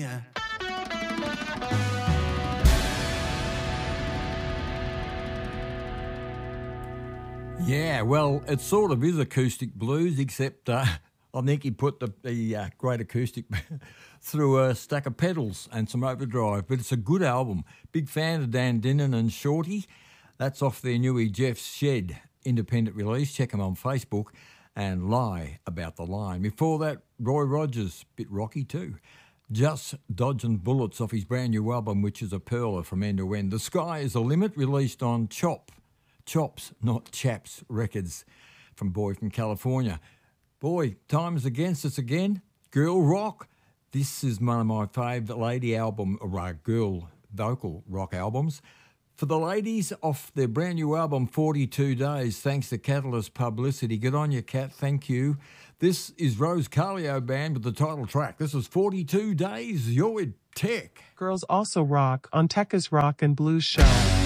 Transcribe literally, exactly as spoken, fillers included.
ya. Yeah, well, it sort of is acoustic blues, except uh, I think he put the, the uh, great acoustic through a stack of pedals and some overdrive. But it's a good album. Big fan of Dan Dinnan and Shorty. That's off their newie Jeff's Shed independent release. Check them on Facebook. And Lie About the Line. Before that, Roy Rogers, bit rocky too. Just Dodging Bullets off his brand new album, which is a perler from end to end. The Sky is the Limit, released on Chop. Chops, not Chaps Records, from Boy from California. Boy, time is against us again. Girl rock. This is one of my favourite lady album, or uh, girl vocal rock albums. For the ladies off their brand new album, forty-two days, thanks to Catalyst Publicity. Good on you, Cat. Thank you. This is Rose Carlio Band with the title track. This is forty-two days. You're with Tech. Girls also rock on Tekka's Rock and Blues Show.